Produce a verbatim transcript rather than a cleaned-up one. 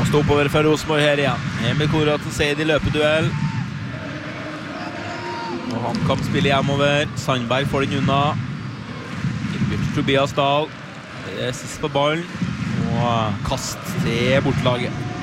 Kast oppover fra Rosenborg her igjen. Emil Koraten Seid i løpeduell. Og han kan spille hjemover. Sandberg får den unna. Innbytter Tobias Dahl. Det er sist på ballen. Og kast til bortlaget.